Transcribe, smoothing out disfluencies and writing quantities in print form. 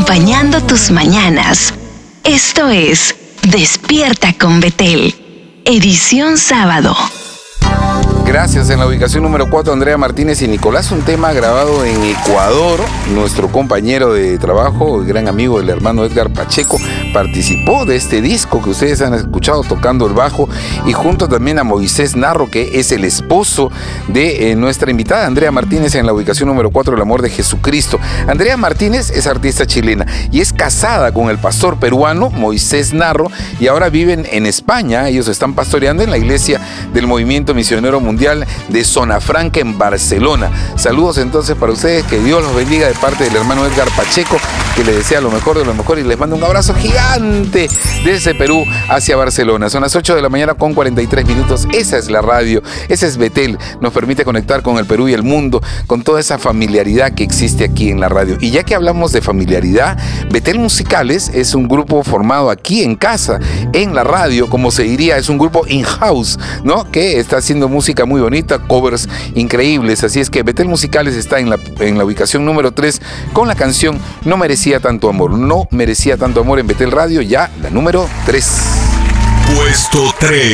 acompañando tus mañanas. Esto es Despierta con Betel, edición sábado. Gracias. En la ubicación número 4, Andrea Martínez y Nicolás, un tema grabado en Ecuador. Nuestro compañero de trabajo, el gran amigo del hermano Edgar Pacheco, participó de este disco que ustedes han escuchado tocando el bajo, y junto también a Moisés Narro, que es el esposo de nuestra invitada Andrea Martínez, en la ubicación número 4, El Amor de Jesucristo. Andrea Martínez es artista chilena y es casada con el pastor peruano Moisés Narro, y ahora viven en España. Ellos están pastoreando en la iglesia del Movimiento Misionero Mundial de Zona Franca en Barcelona. Saludos entonces para ustedes, que Dios los bendiga de parte del hermano Edgar Pacheco, que les desea lo mejor de lo mejor y les manda un abrazo gigante desde Perú hacia Barcelona. Son las 8 de la mañana con 43 minutos. Esa es la radio, ese es Betel. Nos permite conectar con el Perú y el mundo, con toda esa familiaridad que existe aquí en la radio. Y ya que hablamos de familiaridad, Betel Musicales es un grupo formado aquí en casa, en la radio, como se diría, es un grupo in-house, ¿no? Que está haciendo música muy bonita, covers increíbles. Así es que Betel Musicales está en la ubicación número 3 con la canción No Merecía Tanto Amor. No Merecía Tanto Amor en Betel Radio, ya la número 3. Puesto 3.